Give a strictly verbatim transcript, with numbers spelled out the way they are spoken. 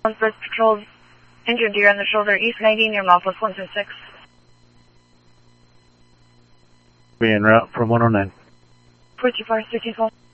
First Patrol, injured deer on the shoulder, East ninety near Milepost one two six. Be en route from one oh nine. four two four, thirteen twelve.